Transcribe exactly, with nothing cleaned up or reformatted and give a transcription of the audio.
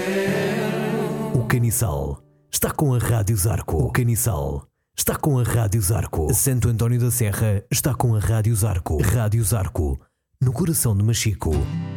O Caniçal está com a Rádio Zarco. O Caniçal está com a Rádio Zarco. Santo António da Serra está com a Rádio Zarco. Rádio Zarco, no coração de Machico.